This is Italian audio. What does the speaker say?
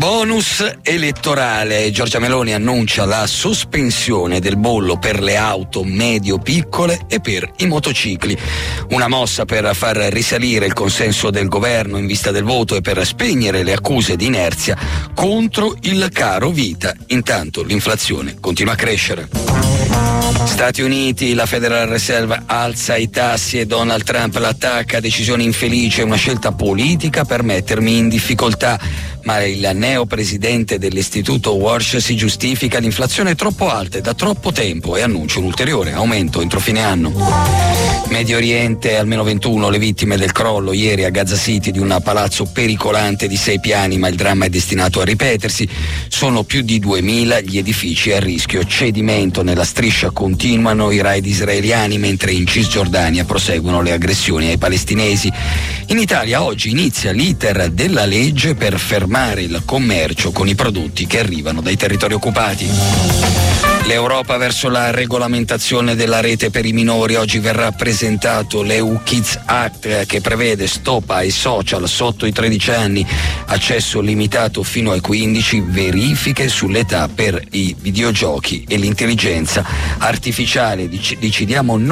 Bonus elettorale. Giorgia Meloni annuncia la sospensione del bollo per le auto medio-piccole e per i motocicli. Una mossa per far risalire il consenso del governo in vista del voto e per spegnere le accuse di inerzia contro il caro vita. Intanto l'inflazione continua a crescere. Stati Uniti, la Federal Reserve alza i tassi e Donald Trump l'attacca. Decisione infelice, una scelta politica per mettermi in difficoltà. Ma il neopresidente dell'istituto Walsh si giustifica: l'inflazione è troppo alta e da troppo tempo, e annuncia un ulteriore aumento entro fine anno. Medio Oriente, almeno 21 le vittime del crollo ieri a Gaza City di un palazzo pericolante di 6 piani, ma il dramma è destinato a ripetersi. Sono più di 2000 gli edifici a rischio cedimento. Nella striscia continuano i raid israeliani, mentre in Cisgiordania proseguono le aggressioni ai palestinesi. In Italia oggi inizia l'iter della legge per fermare il commercio con i prodotti che arrivano dai territori occupati. L'Europa verso la regolamentazione della rete per i minori. Oggi verrà presentato l'EU Kids Act, che prevede stop ai social sotto i 13 anni, accesso limitato fino ai 15, verifiche sull'età per i videogiochi e l'intelligenza artificiale. Decidiamo